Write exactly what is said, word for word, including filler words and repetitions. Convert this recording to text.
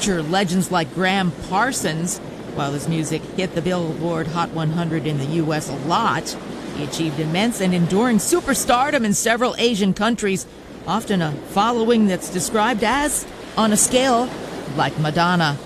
feature legends like Graham Parsons. While his music hit the Billboard Hot one hundred in the U S a lot, he achieved immense and enduring superstardom in several Asian countries, often a following that's described as on a scale like Madonna.